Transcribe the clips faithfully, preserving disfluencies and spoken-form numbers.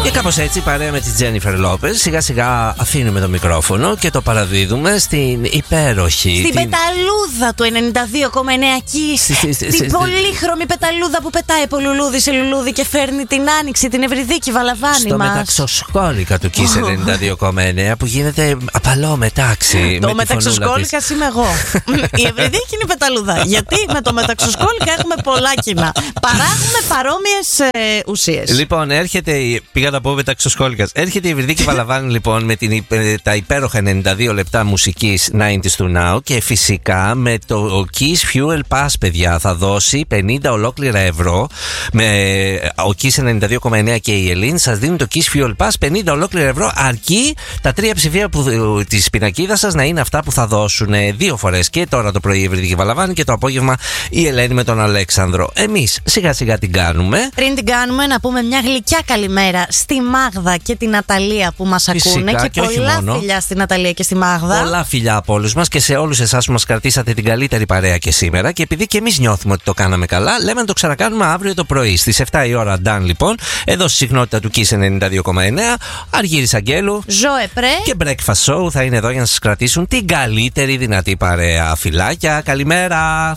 Και κάπως έτσι, παρέα με τη Τζένιφερ Λόπες, σιγά σιγά αφήνουμε το μικρόφωνο και το παραδίδουμε στην υπέροχη. Στην την... πεταλούδα του ενενήντα δύο κόμμα εννέα Kiss. Την πολύχρωμη πεταλούδα που πετάει από λουλούδι σε λουλούδι και φέρνει την άνοιξη, την Ευρυδίκη Βαλαβάνη στο μας. Στο μεταξοσκόλικα του Kiss ενενήντα δύο κόμμα εννέα που γίνεται απαλό μετάξι. Το μεταξοσκόλικα είμαι εγώ. Η Ευρυδίκη είναι η πεταλούδα. Γιατί με το μεταξοσκόλικα έχουμε πολλά κοινά. Παράγουμε παρόμοιες ε, ουσίες. Λοιπόν, έρχεται. Πήγα να πω μεταξοσκόλικας. Έρχεται η Ευρυδίκη Βαλαβάνη λοιπόν με την, τα υπέροχα ενενήντα δύο λεπτά μουσικής ενενήντα to Now και φυσικά με το Kiss Fuel Pass, παιδιά. Θα δώσει πενήντα ολόκληρα ευρώ. Με ο Kiss ενενήντα δύο κόμμα εννέα και η Ελλήν σας δίνουν το Kiss Fuel Pass πενήντα ολόκληρα ευρώ, αρκεί τα τρία ψηφία της πινακίδας σας να είναι αυτά που θα δώσουν δύο φορές. Και τώρα το πρωί η Ευρυδίκη Βαλαβάνη και το απόγευμα η Ελένη με τον Αλέξανδρο. Εμείς σιγά σιγά την κάνουμε. Πριν την κάνουμε, να πούμε μια γλυκιά καλημέρα στη Μάγδα και την Ναταλία που μας ακούνε. Και, και πολλά φιλιά στη Ναταλία και στη Μάγδα. Πολλά φιλιά από όλους μας και σε όλους εσάς που μας κρατήσατε την καλύτερη παρέα και σήμερα. Και επειδή και εμείς νιώθουμε ότι το κάναμε καλά, λέμε να το ξανακάνουμε αύριο το πρωί. Στις εφτά η ώρα, Νταν λοιπόν, εδώ στη συχνότητα του Kiss ενενήντα δύο κόμμα εννέα. Αργύρης Αγγέλου, Ζωέ Πρέ και Breakfast Show θα είναι εδώ για να σας κρατήσουν την καλύτερη δυνατή παρέα. Φιλάκια, καλημέρα.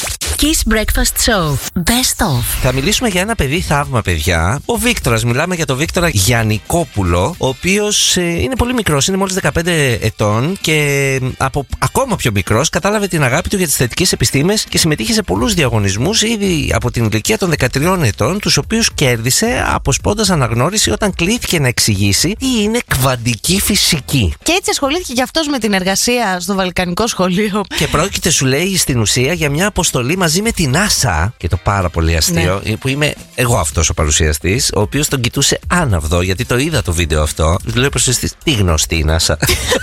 Kiss Breakfast Show. Best of. Θα μιλήσουμε για ένα παιδί θαύμα, παιδιά. Ο Βίκτορας. Μιλάμε για τον Βίκτορα Γιαννικόπουλο, ο οποίος ε, είναι πολύ μικρός, είναι μόλις δεκαπέντε ετών και από ακόμα πιο μικρός κατάλαβε την αγάπη του για τις θετικές επιστήμες και συμμετείχε σε πολλούς διαγωνισμούς ήδη από την ηλικία των δεκατριών ετών, τους οποίους κέρδισε αποσπώντας αναγνώριση όταν κλήθηκε να εξηγήσει τι είναι κβαντική φυσική. Και έτσι ασχολήθηκε και αυτός με την εργασία στο Βαλκανικό Σχολείο. Και πρόκειται, σου λέει, στην ουσία για μια αποστολή μαζί με την NASA. Και το πάρα πολύ αστείο, ναι, που είμαι εγώ αυτός ο παρουσιαστής, ο οποίος τον κοιτούσε άναυδο, γιατί το είδα το βίντεο αυτό. Του λέω προσεστής, τι γνωστή η NASA.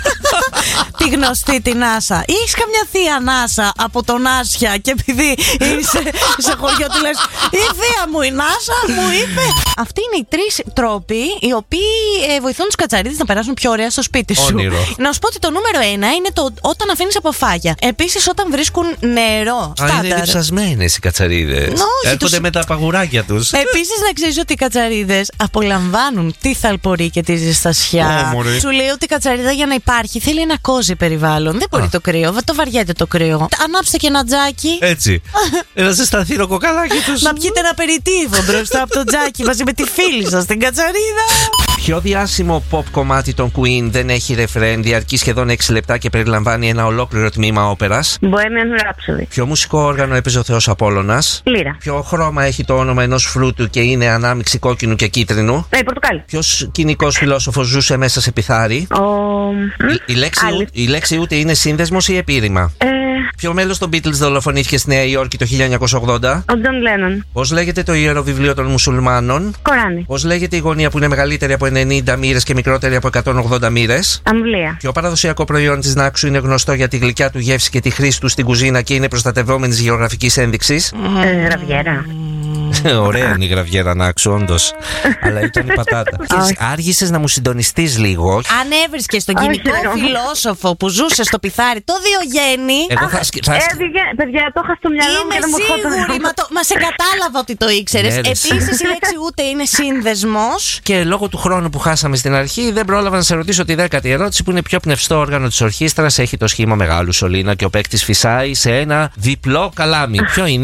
Τι γνωστή την NASA. Έχεις καμιά θεία NASA από τον Άσια και επειδή είσαι σε χωριό του λες, η θεία μου η NASA μου είπε. Αυτοί είναι οι τρεις τρόποι οι οποίοι ε, βοηθούν τους κατσαρίδες να περάσουν πιο ωραία στο σπίτι σου. Όνειρο. Να σου πω ότι το νούμερο ένα είναι το όταν αφήνεις αποφάγια. Επίσης όταν βρίσκουν νερό. Α, είναι διψασμένες οι κατσαρίδες. Έρχονται τους... με τα παγουράκια τους. Επίσης να ξέρεις ότι οι κατσαρίδες απολαμβάνουν τη θαλπορή και τη ζεστασιά. Oh, σου λέει ότι η κατσαρίδα για να υπάρχει θέλει ένα κόζι περιβάλλον. Δεν μπορεί Α. το κρύο, το βαριέται το κρύο. Ανάψτε και ένα τζάκι. Έτσι. Ένα ζεσταθεί το κοκαλάκι τους. Να πιείτε ένα περιτύβο μπροστά από το τζάκι μαζί με τη φίλη σας την κατσαρίδα. Πιο διάσημο pop κομμάτι των Queen δεν έχει ρεφρέν, διαρκεί σχεδόν έξι λεπτά και περιλαμβάνει ένα ολόκληρο τμήμα όπερας. Bohemian Rhapsody. Ποιο μουσικό όργανο έπαιζε ο Θεός Απόλλωνας? Λύρα. Ποιο χρώμα έχει το όνομα ενός φρούτου και είναι ανάμειξη κόκκινου και κίτρινου? Ναι, πορτοκάλι. Ποιος κοινικός φιλόσοφος ζούσε μέσα σε πιθάρι? Ο... Η, η, λέξη, η λέξη ούτε είναι σύνδεσμος ή επίρρημα? Ε... Ποιο μέλος των Beatles δολοφονήθηκε στη Νέα Υόρκη το χίλια εννιακόσια ογδόντα? Ο Τζον Λένον. Πώς λέγεται το ιερό βιβλίο των μουσουλμάνων? Κοράνι. Πώς λέγεται η γωνία που είναι μεγαλύτερη από ενενήντα μοίρες και μικρότερη από εκατόν ογδόντα μοίρες? Αμβλία. Ποιο παραδοσιακό προϊόν της Νάξου είναι γνωστό για τη γλυκιά του γεύση και τη χρήση του στην κουζίνα και είναι προστατευόμενης γεωγραφικής ένδειξης? Ε, γραβιέρα. Ωραία είναι η γραβιέρα Νάξου, όντως. Αλλά ήταν η πατάτα. Άργησες να μου συντονιστείς λίγο. Αν έβρισκες τον κοινικό φιλόσοφο που ζούσε στο πιθάρι, το Διογέννη. Εγώ θα, θα... Ε, παιδιά, το είχα στο μυαλό μου. Είμαι σίγουρη, μα, το, μα σε κατάλαβα ότι το ήξερες. Επίσης η λέξη ούτε είναι σύνδεσμος. Και λόγω του χρόνου που χάσαμε στην αρχή, δεν πρόλαβα να σε ρωτήσω τη δέκατη ερώτηση, που είναι ποιο πνευστό όργανο της ορχήστρας έχει το σχήμα μεγάλου σωλήνα και ο παίκτης φυσάει σε ένα διπλό καλάμι. Ποιο είναι?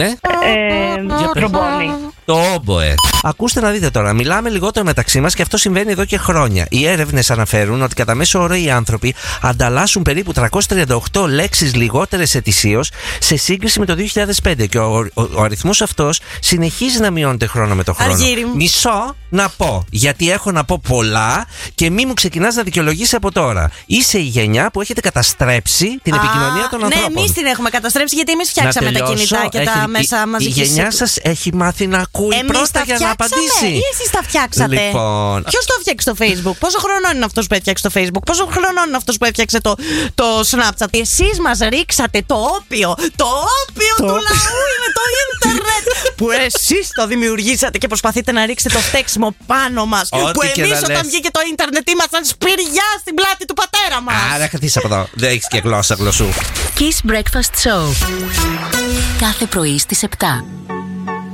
Ε, τρομπόνι. Το όμποε. Ακούστε να δείτε τώρα, μιλάμε λιγότερο μεταξύ μας και αυτό συμβαίνει εδώ και χρόνια. Οι έρευνες αναφέρουν ότι κατά μέσο όρο οι άνθρωποι ανταλλάσσουν περίπου τριακόσιες τριάντα οκτώ λέξεις λιγότερες ετησίως σε σύγκριση με το δύο χιλιάδες πέντε και ο, ο, ο αριθμός αυτός συνεχίζει να μειώνεται χρόνο με το χρόνο. Αργύρι. Μισό να πω, γιατί έχω να πω πολλά και μη μου ξεκινάς να δικαιολογήσει από τώρα. Είσαι η γενιά που έχετε καταστρέψει την Α, επικοινωνία των ανθρώπων. Ναι, εμείς την έχουμε καταστρέψει γιατί εμείς φτιάξαμε τα κινητά και τα μέσα μαζικής. Η γενιά σας έχει μάθει να ακούει εμείς πρώτα για να απαντήσει. Ή εσείς τα φτιάξατε? Λοιπόν. Ποιος το έφτιαξε στο Facebook? Πόσο χρονών είναι αυτός που έφτιαξε το Facebook? Πόσο χρονών είναι αυτός που έφτιαξε το, το Snapchat? Εσείς μας ρίξατε το όπιο. Το όπιο το... του λαού είναι το ίντερνετ. Που εσείς το δημιουργήσατε και προσπαθείτε να ρίξετε το φταίξιμο πάνω μας. Ό,τι που εμείς όταν λες... βγήκε το ίντερνετ ήμασταν σπηριά στην πλάτη του πατέρα μας. Άρα χαθείς από εδώ. Δεν έχεις και γλώσσα γλωσσού. Kiss Breakfast Show. Κάθε πρωί στις επτά.